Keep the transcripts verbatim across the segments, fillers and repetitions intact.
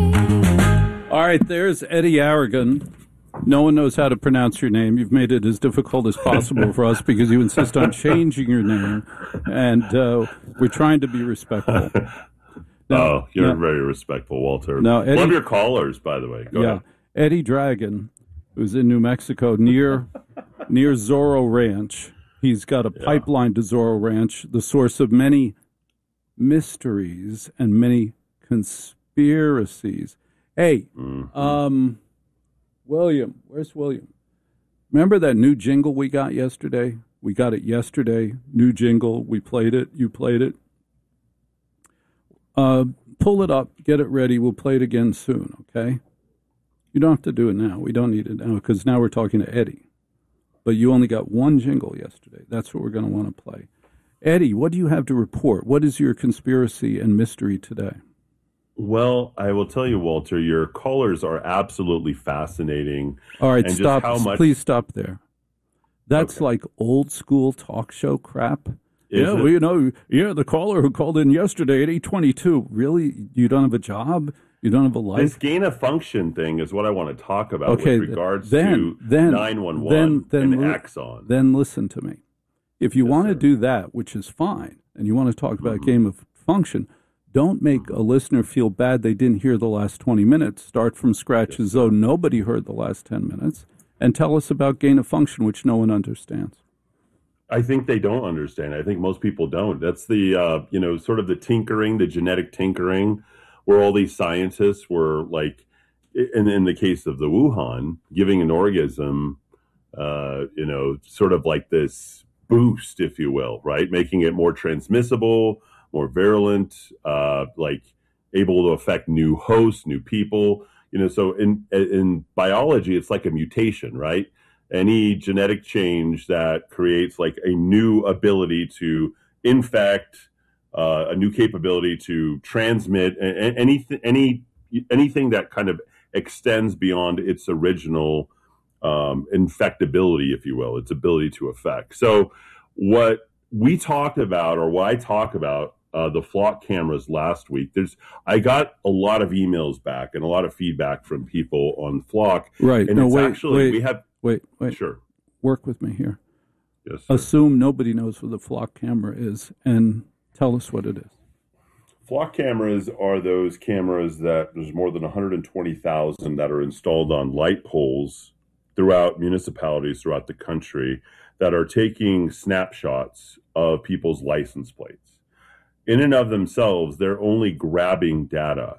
All right, there's Eddie Aragon. No one knows how to pronounce your name. You've made it as difficult as possible for us because you insist on changing your name, and uh, we're trying to be respectful. Now, oh, you're now, very respectful, Walter. Now, Eddie, love your callers, by the way. Go yeah, ahead. Eddie Dragon, who's in New Mexico near near Zorro Ranch. He's got a yeah. pipeline to Zorro Ranch, the source of many mysteries and many conspiracies. Hey, mm-hmm. um, William, where's William? Remember that new jingle we got yesterday? We got it yesterday. New jingle. We played it. You played it. Uh, pull it up. Get it ready. We'll play it again soon, okay? You don't have to do it now. We don't need it now because now we're talking to Eddie. But you only got one jingle yesterday. That's what we're going to want to play. Eddie, what do you have to report? What is your conspiracy and mystery today? Well, I will tell you, Walter, your callers are absolutely fascinating. All right, stop. Much... Please stop there. That's okay. Like old school talk show crap. Is yeah, it? well, you know, yeah, the caller who called in yesterday at eight twenty-two. Really? You don't have a job? You don't have a life? This gain of function thing is what I want to talk about okay, with regards then, to then, nine one one then, then, and li- Axon. Then listen to me. If you yes, want sir. to do that, which is fine, and you want to talk about mm-hmm. gain of function, don't make a listener feel bad they didn't hear the last twenty minutes. Start from scratch yes, as though nobody heard the last ten minutes, and tell us about gain of function, which no one understands. I think they don't understand. I think most people don't. That's the, uh, you know, sort of the tinkering, the genetic tinkering, where all these scientists were like, in, in the case of the Wuhan, giving an organism, uh, you know, sort of like this boost, if you will, right? Making it more transmissible, more virulent, uh, like able to affect new hosts, new people. You know, so in in biology, it's like a mutation, right? Any genetic change that creates like a new ability to infect, uh, a new capability to transmit, anything, any anything that kind of extends beyond its original um, infectability, if you will, its ability to affect. So, what we talked about, or what I talk about, uh, the flock cameras last week. There's, I got a lot of emails back and a lot of feedback from people on Flock. Right. And no, it's wait, actually wait. we have. Wait, wait. Sure. Work with me here. Yes, sir. Assume nobody knows what the flock camera is and tell us what it is. Flock cameras are those cameras that there's more than one hundred twenty thousand that are installed on light poles throughout municipalities throughout the country that are taking snapshots of people's license plates. In and of themselves, they're only grabbing data.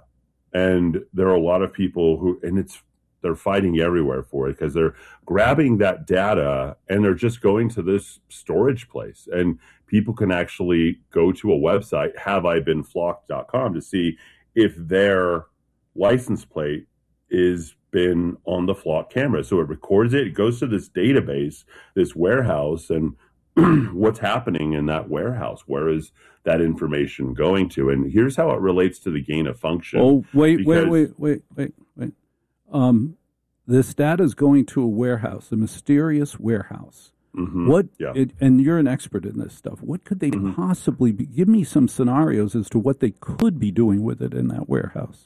And there are a lot of people who, and it's they're fighting everywhere for it because they're grabbing that data and they're just going to this storage place. And people can actually go to a website, have I been flocked dot com, to see if their license plate is been on the Flock camera. So it records it, it goes to this database, this warehouse, and what's happening in that warehouse? Where is that information going to? And here's how it relates to the gain of function. Oh, wait, because, wait, wait, wait, wait, wait. Um, this data is going to a warehouse, a mysterious warehouse. Mm-hmm. What? Yeah. It, and you're an expert in this stuff. What could they mm-hmm. possibly be? Give me some scenarios as to what they could be doing with it in that warehouse.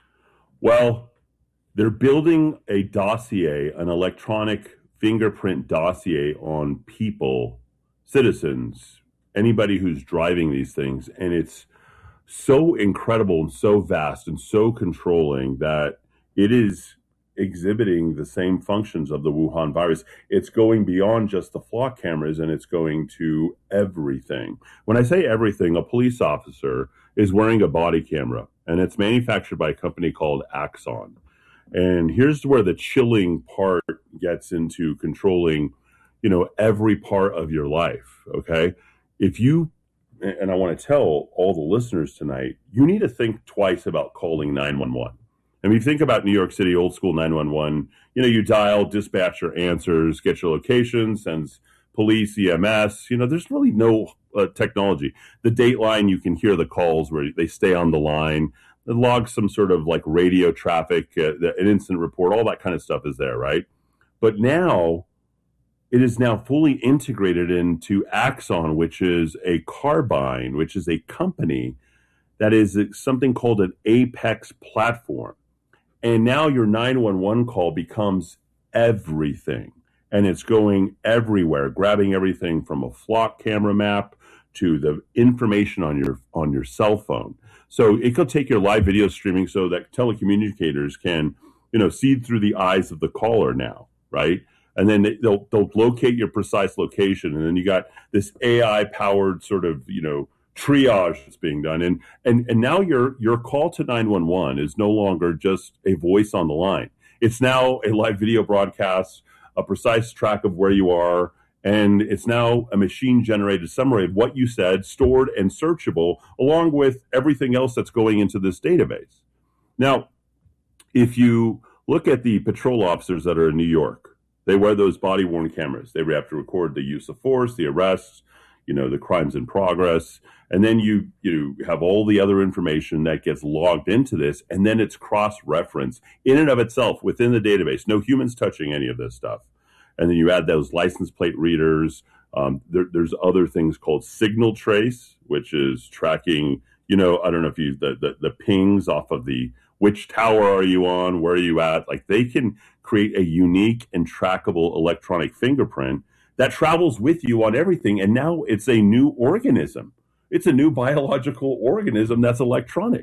Well, they're building a dossier, an electronic fingerprint dossier on people, citizens, anybody who's driving these things. And it's so incredible and so vast and so controlling that it is exhibiting the same functions of the Wuhan virus. It's going beyond just the Flock cameras, and it's going to everything. When I say everything, a police officer is wearing a body camera, and it's manufactured by a company called Axon. And here's where the chilling part gets into controlling, you know, every part of your life, okay? If you, and I want to tell all the listeners tonight, you need to think twice about calling nine one one. And when you think about New York City, old school nine one one, you know, you dial, dispatcher answers, get your location, sends police, E M S. You know, there's really no uh, technology. The Dateline, you can hear the calls where they stay on the line. It logs some sort of like radio traffic, uh, an incident report, all that kind of stuff is there, right? But now, it is now fully integrated into Axon, which is a carbine, which is a company that is something called an Apex platform. And now your nine one one call becomes everything. And it's going everywhere, grabbing everything from a flock camera map to the information on your on your cell phone. So it could take your live video streaming so that telecommunicators can, you know, see through the eyes of the caller now, right? And then they- they'll they'll locate your precise location, and then you got this A I powered sort of, you know, triage that's being done, and and and now your your call to nine one one is no longer just a voice on the line. It's now a live video broadcast, a precise track of where you are, and it's now a machine generated summary of what you said, stored and searchable, along with everything else that's going into this database. Now, if you look at the patrol officers that are in New York, they wear those body worn cameras. They have to record the use of force, the arrests, you know, the crimes in progress. And then you you have all the other information that gets logged into this, and then it's cross-referenced in and of itself within the database. No humans touching any of this stuff. And then you add those license plate readers. Um, there, there's other things called signal trace, which is tracking, you know, I don't know if you, the, the, the pings off of the, which tower are you on, where are you at? Like they can create a unique and trackable electronic fingerprint that travels with you on everything. And now it's a new organism. It's a new biological organism that's electronic.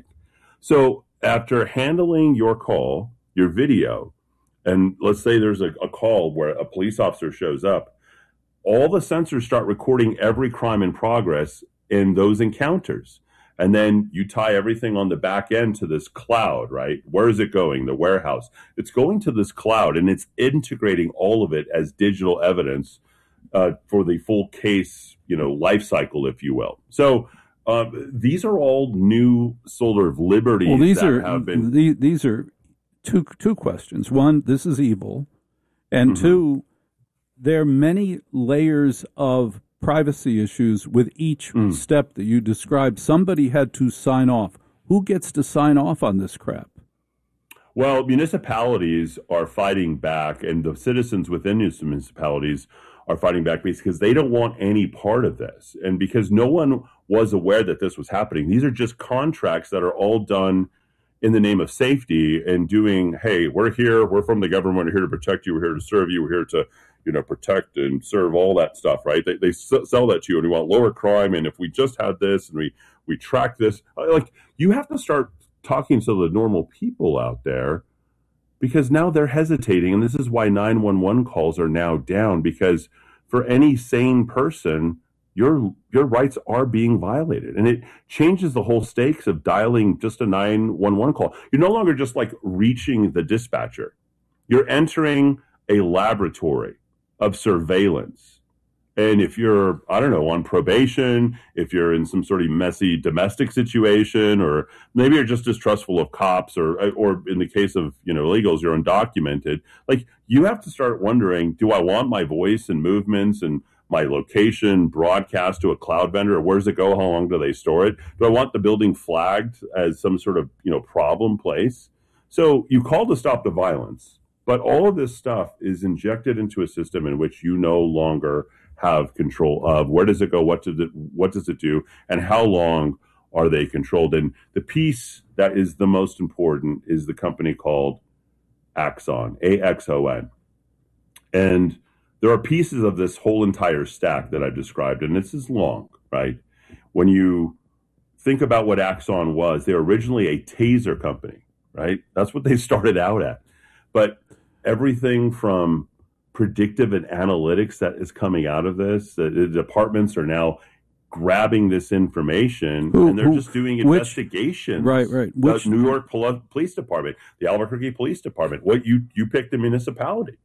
So after handling your call, your video, and let's say there's a, a call where a police officer shows up, all the sensors start recording every crime in progress in those encounters. And then you tie everything on the back end to this cloud, right? Where is it going? The warehouse. It's going to this cloud, and it's integrating all of it as digital evidence uh, for the full case, you know, life cycle, if you will. So uh, these are all new sort of liberties well, these that are, have been. The, these are two two questions. One, this is evil, and Mhm. two, there are many layers of privacy issues with each Mm. step that you described. Somebody had to sign off. Who gets to sign off on this crap? Well, municipalities are fighting back, and the citizens within these municipalities are fighting back because they don't want any part of this. And because no one was aware that this was happening. These are just contracts that are all done in the name of safety and doing, hey, we're here, we're from the government, we're here to protect you, we're here to serve you, we're here to, you know, protect and serve, all that stuff, right? They, they sell that to you, and we want lower crime, and if we just had this and we, we track this, like, you have to start talking to the normal people out there, because now they're hesitating, and this is why nine one one calls are now down, because for any sane person, your your rights are being violated. And it changes the whole stakes of dialing just a nine one one call. You're no longer just like reaching the dispatcher. You're entering a laboratory of surveillance. And if you're, I don't know, on probation, if you're in some sort of messy domestic situation, or maybe you're just distrustful of cops, or or in the case of, you know, illegals, you're undocumented, like, you have to start wondering, do I want my voice and movements and my location broadcast to a cloud vendor, or where does it go? How long do they store it? Do I want the building flagged as some sort of, you know, problem place? So you call to stop the violence, but all of this stuff is injected into a system in which you no longer have control of. Where does it go? What does it, what does it do? And how long are they controlled? And the piece that is the most important is the company called Axon, A X O N. And there are pieces of this whole entire stack that I've described, and this is long, right? When you think about what Axon was, they were originally a taser company, right? That's what they started out at. But everything from predictive and analytics that is coming out of this, the, the departments are now grabbing this information, Who- and they're who- just doing which- investigations. Right, right. The Which- New York Pol- Police Department, the Albuquerque Police Department, what you you picked a municipality.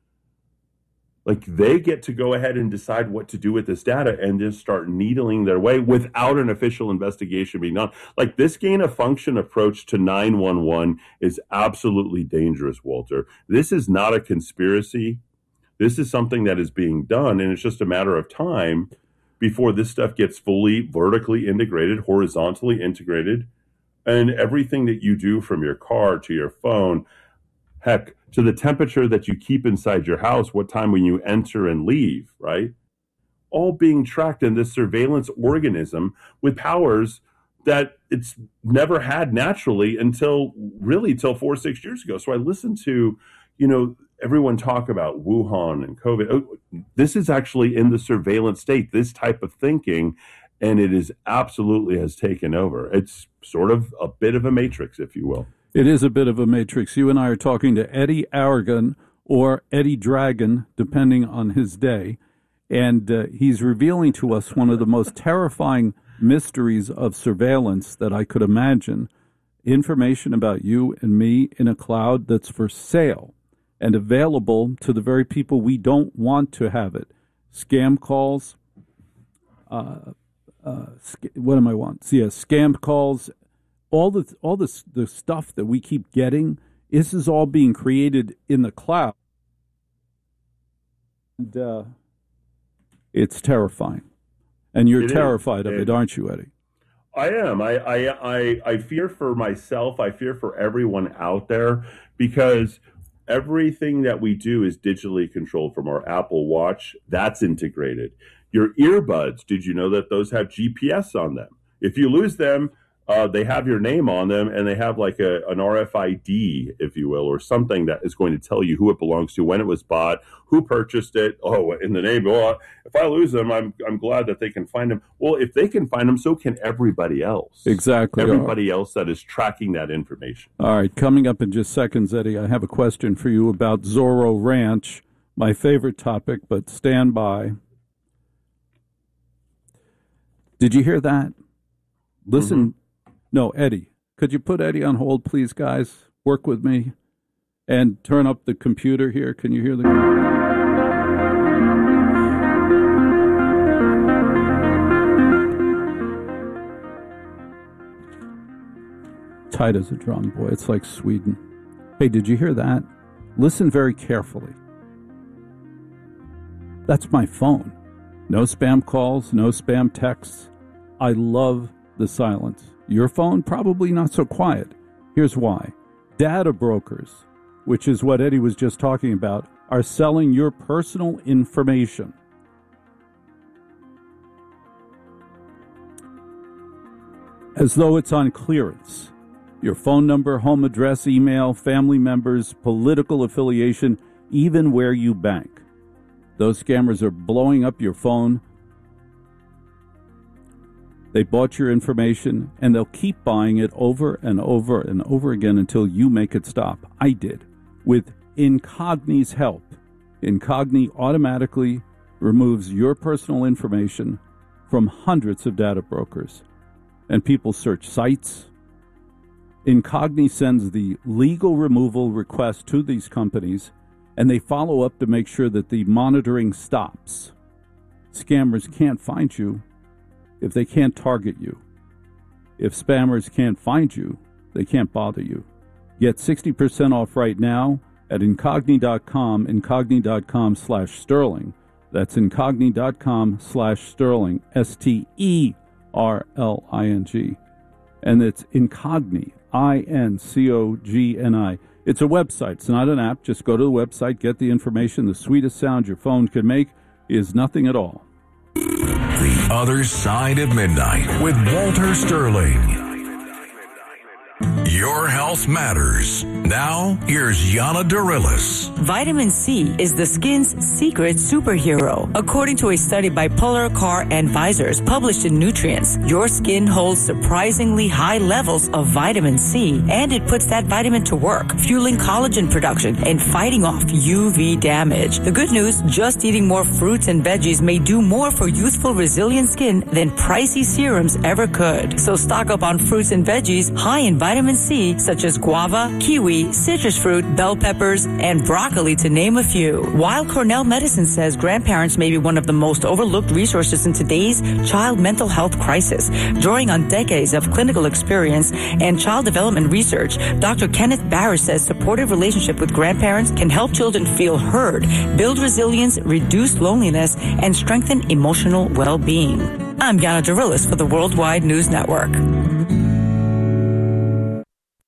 Like, they get to go ahead and decide what to do with this data and just start needling their way without an official investigation being done. Like, this gain of function approach to nine one one is absolutely dangerous, Walter. This is not a conspiracy. This is something that is being done, and it's just a matter of time before this stuff gets fully vertically integrated, horizontally integrated, and everything that you do from your car to your phone, heck, to the temperature that you keep inside your house, what time when you enter and leave, right? All being tracked in this surveillance organism with powers that it's never had naturally until really till four or six years ago. So I listened to, you know, everyone talk about Wuhan and COVID. Oh, this is actually in the surveillance state, this type of thinking, and it is absolutely has taken over. It's sort of a bit of a matrix, if you will. It is a bit of a matrix. You and I are talking to Eddie Aragon, or Eddie Dragon, depending on his day, and uh, he's revealing to us one of the most terrifying mysteries of surveillance that I could imagine. Information about you and me in a cloud that's for sale and available to the very people we don't want to have it. Scam calls, uh, uh, sc- what am I want? So, yeah, scam calls, all the all this the stuff that we keep getting. This is all being created in the cloud, and uh, it's terrifying. And you're it terrified is. of it, aren't you, Eddie? I am. I, I I I fear for myself. I fear for everyone out there, because everything that we do is digitally controlled from our Apple Watch. That's integrated. Your earbuds, did you know that those have G P S on them? If you lose them, uh, they have your name on them, and they have like a, an R F I D, if you will, or something that is going to tell you who it belongs to, when it was bought, who purchased it. Oh, in the name. Oh, if I lose them, I'm I'm glad that they can find them. Well, if they can find them, so can everybody else. Exactly. Everybody else that is tracking that information. All right. Coming up in just seconds, Eddie, I have a question for you about Zorro Ranch, my favorite topic, but stand by. Did you hear that? Listen. Mm-hmm. No, Eddie. Could you put Eddie on hold, please, guys? Work with me. And turn up the computer here. Can you hear the... Tight as a drum, boy. It's like Sweden. Hey, did you hear that? Listen very carefully. That's my phone. No spam calls, no spam texts. I love the silence. Your phone, probably not so quiet. Here's why. Data brokers, which is what Eddie was just talking about, are selling your personal information. As though it's on clearance. Your phone number, home address, email, family members, political affiliation, even where you bank. Those scammers are blowing up your phone. They bought your information, and they'll keep buying it over and over and over again until you make it stop. I did. With Incogni's help, Incogni automatically removes your personal information from hundreds of data brokers. And people search sites. Incogni sends the legal removal request to these companies, and they follow up to make sure that the monitoring stops. Scammers can't find you if they can't target you. If spammers can't find you, they can't bother you. Get sixty percent off right now at incogni dot com, incogni dot com slash sterling. That's incogni dot com slash sterling, S T E R L I N G. And it's Incogni, I N C O G N I. It's a website. It's not an app. Just go to the website, get the information. The sweetest sound your phone can make is nothing at all. The Other Side of Midnight with Walter Sterling. Your health matters. Now, here's Yana Darilis. Vitamin C is the skin's secret superhero. According to a study by Polar Car Advisors published in Nutrients, your skin holds surprisingly high levels of vitamin C, and it puts that vitamin to work, fueling collagen production and fighting off U V damage. The good news, just eating more fruits and veggies may do more for youthful, resilient skin than pricey serums ever could. So stock up on fruits and veggies high in vitamin C, such as guava, kiwi, citrus fruit, bell peppers, and broccoli, to name a few. While Cornell Medicine says grandparents may be one of the most overlooked resources in today's child mental health crisis, drawing on decades of clinical experience and child development research, Doctor Kenneth Barr says supportive relationship with grandparents can help children feel heard, build resilience, reduce loneliness, and strengthen emotional well-being. I'm Yana Darilis for the Worldwide News Network.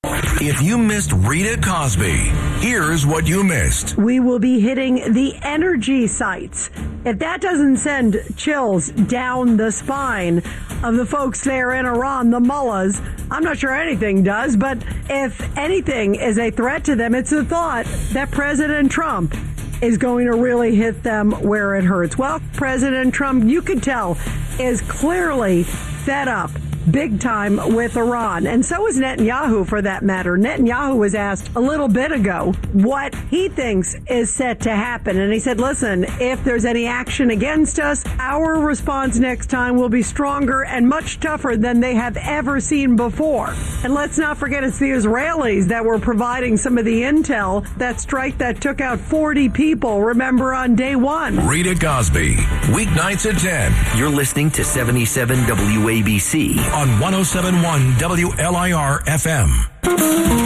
If you missed Rita Cosby, here's what you missed. We will be hitting the energy sites. If that doesn't send chills down the spine of the folks there in Iran, the mullahs, I'm not sure anything does, but if anything is a threat to them, it's the thought that President Trump is going to really hit them where it hurts. Well, President Trump, you could tell, is clearly fed up big time with Iran. And so is Netanyahu, for that matter. Netanyahu was asked a little bit ago what he thinks is set to happen. And he said, listen, if there's any action against us, our response next time will be stronger and much tougher than they have ever seen before. And let's not forget, it's the Israelis that were providing some of the intel, that strike that took out forty people, remember, on day one. Rita Cosby, weeknights at ten. You're listening to seventy-seven W A B C. On one oh seven point one W L I R F M.